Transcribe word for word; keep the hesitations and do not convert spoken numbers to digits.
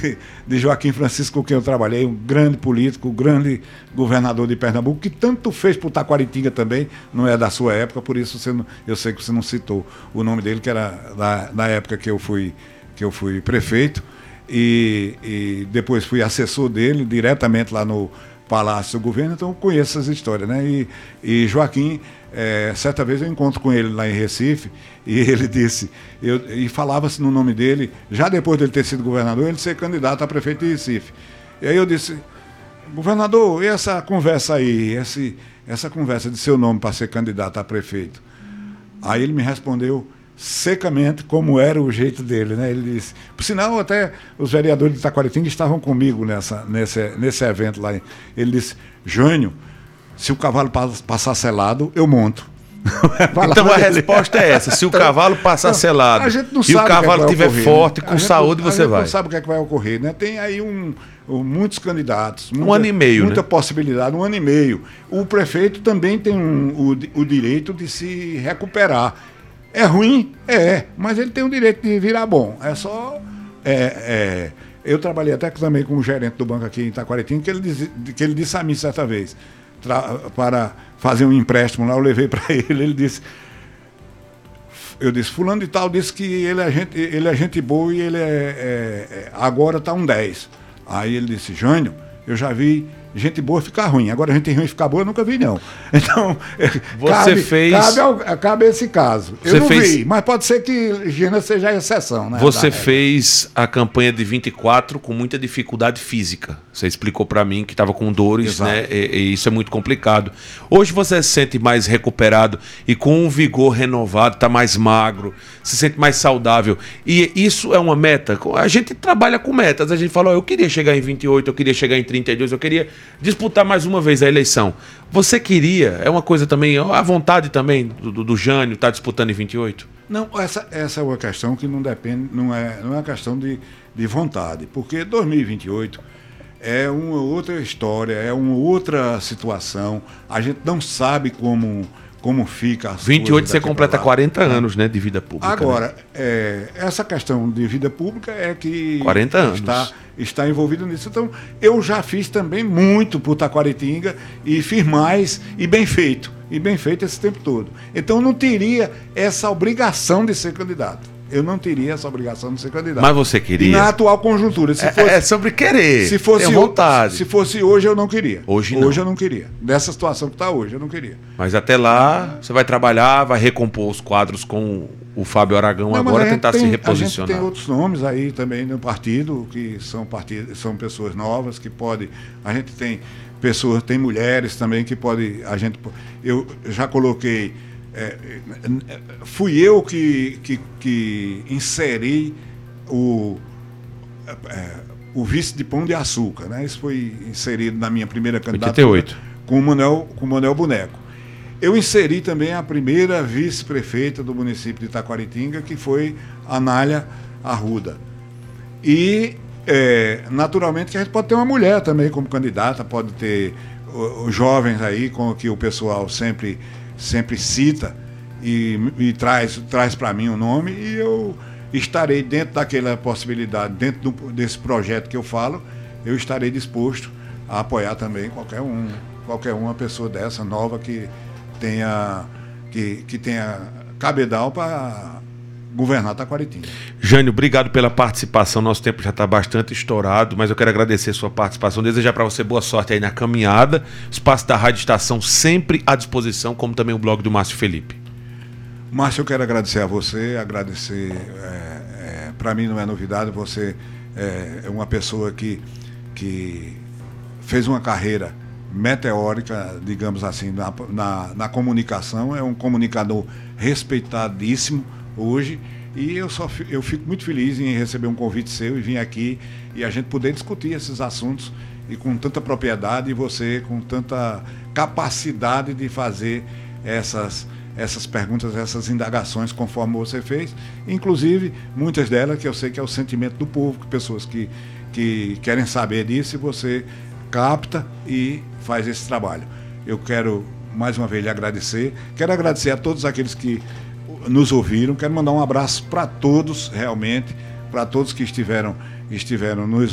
de, de Joaquim Francisco, com quem eu trabalhei, um grande político, um grande governador de Pernambuco, que tanto fez por Taquaritinga também, não é da sua época, por isso você não, eu sei que você não citou o nome dele, que era da, da época que eu fui, que eu fui prefeito, e, e depois fui assessor dele, diretamente lá no Palácio do Governo, então eu conheço essas histórias, né? E, e Joaquim, é, certa vez eu encontro com ele lá em Recife, e ele disse, eu, e falava-se no nome dele, já depois dele ter sido governador, ele ser candidato a prefeito de Recife. E aí eu disse, governador, e essa conversa aí, esse, essa conversa de seu nome para ser candidato a prefeito? Aí ele me respondeu secamente como era o jeito dele, né? Ele disse, por sinal até os vereadores de Taquaritinga estavam comigo nessa, nesse, nesse evento lá. Ele disse, Jânio, se o cavalo passar selado, eu monto. Então a resposta é essa, se o cavalo passar não, selado e o cavalo estiver é forte, né? Com saúde, não, você vai. A gente não sabe o que é que vai ocorrer, né? Tem aí um, um, muitos candidatos. Um muita, ano e meio, Muita né? possibilidade, um ano e meio. O prefeito também tem um, o, o direito de se recuperar. É ruim? É, mas ele tem o direito de virar bom. É só... É, é, eu trabalhei até também com o gerente do banco aqui em Taquaritinga, que ele, diz, que ele disse a mim certa vez, tra, para fazer um empréstimo lá, eu levei para ele, ele disse... Eu disse, fulano de tal disse que ele é gente, ele é gente boa e ele é, é, é agora está um dez. Aí ele disse, Jânio, eu já vi gente boa ficar ruim, agora gente ruim ficar boa eu nunca vi não. Então, você cabe, fez... cabe, ao, cabe esse caso. Você eu não fez... vi, mas pode ser que Gina seja a exceção, né? Você fez a campanha de vinte e quatro com muita dificuldade física. Você explicou para mim que estava com dores, exato, né? E, e isso é muito complicado. Hoje você se sente mais recuperado e com um vigor renovado, está mais magro, se sente mais saudável. E isso é uma meta. A gente trabalha com metas. A gente fala, oh, eu queria chegar em vinte e oito, eu queria chegar em trinta e dois, eu queria disputar mais uma vez a eleição. Você queria, é uma coisa também, a vontade também do, do, do Jânio estar tá disputando em vinte e oito? Não, essa, essa é uma questão que não depende, não é, não é uma questão de, de vontade, porque dois mil e vinte e oito é uma outra história, é uma outra situação, a gente não sabe como, como fica as vinte e oito você completa lá, quarenta né? anos, né, de vida pública. Agora, né? é, essa questão de vida pública é que quarenta anos. Está, está envolvido nisso. Então, eu já fiz também muito por Taquaritinga e fiz mais e bem feito. E bem feito esse tempo todo. Então, eu não teria essa obrigação de ser candidato. Eu não teria essa obrigação de ser candidato. Mas você queria? E na atual conjuntura. Se é, fosse, é sobre querer. Se fosse, tem vontade. Se fosse hoje, eu não queria. Hoje não. Hoje eu não queria. Nessa situação que está hoje, eu não queria. Mas até lá, você vai trabalhar, vai recompor os quadros com o Fábio Aragão, não, agora tentar tem, se reposicionar. A gente tem outros nomes aí também no partido, que são, partido, são pessoas novas, que podem... A gente tem pessoas, tem mulheres também que podem... A gente, eu já coloquei... É, fui eu que, que, que inseri o, é, o vice de Pão de Açúcar, né? Isso foi inserido na minha primeira candidatura oitenta e oito. com o Manuel, com o Manuel Boneco. Eu inseri também a primeira vice-prefeita do município de Taquaritinga, que foi a Nália Arruda. E, é, naturalmente, que a gente pode ter uma mulher também como candidata, pode ter os jovens aí, com que o pessoal sempre... sempre cita e, e traz, traz para mim o nome, e eu estarei dentro daquela possibilidade, dentro do, desse projeto que eu falo, eu estarei disposto a apoiar também qualquer um, qualquer uma pessoa dessa nova que tenha, que, que tenha cabedal para governar Taquaritinga. Jânio, obrigado pela participação. Nosso tempo já está bastante estourado, mas eu quero agradecer a sua participação, desejar para você boa sorte aí na caminhada. O espaço da Rádio Estação sempre à disposição, como também o blog do Márcio Felipe. Márcio, eu quero agradecer a você, agradecer, é, é, para mim não é novidade, você é uma pessoa que, que fez uma carreira meteórica, digamos assim, na, na, na comunicação, é um comunicador respeitadíssimo hoje, e eu, só, eu fico muito feliz em receber um convite seu e vir aqui e a gente poder discutir esses assuntos e com tanta propriedade, e você com tanta capacidade de fazer essas, essas perguntas, essas indagações conforme você fez, inclusive muitas delas que eu sei que é o sentimento do povo, que pessoas que, que querem saber disso, e você capta e faz esse trabalho. Eu quero mais uma vez lhe agradecer, quero agradecer a todos aqueles que nos ouviram, quero mandar um abraço para todos, realmente, para todos que estiveram, estiveram nos